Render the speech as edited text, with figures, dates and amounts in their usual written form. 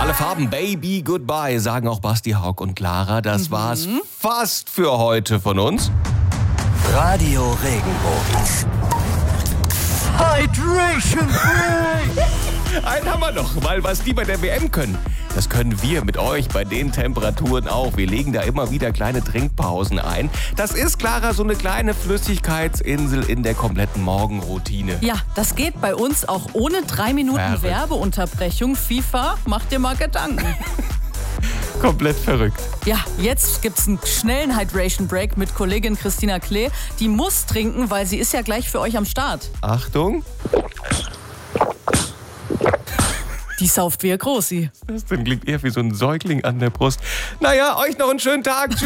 Alle Farben, Baby, Goodbye, sagen auch Basti, Haug und Clara. Das war's fast für heute von uns. Radio Regenbogen. Hydration Break! Einen haben wir noch, weil was die bei der WM können, das können wir mit euch bei den Temperaturen auch. Wir legen da immer wieder kleine Trinkpausen ein. Das ist, Clara, so eine kleine Flüssigkeitsinsel in der kompletten Morgenroutine. Ja, das geht bei uns auch ohne 3 Minuten Verrückt. Werbeunterbrechung. FIFA, mach dir mal Gedanken. Komplett verrückt. Ja, jetzt gibt's einen schnellen Hydration Break mit Kollegin Christina Klee. Die muss trinken, weil sie ist ja gleich für euch am Start. Achtung. Die sauft wie ihr Grossi. Das klingt eher wie so ein Säugling an der Brust. Naja, euch noch einen schönen Tag. Tschüss.